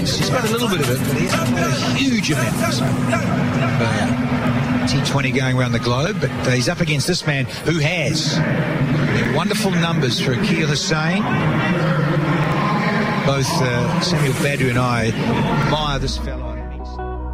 experience. He's got a little bit of it, but he hasn't got a huge amount. So, T20 going around the globe, but he's up against this man who has wonderful numbers for Akeal Hosein. Both Samuel Badu and I admire this fellow.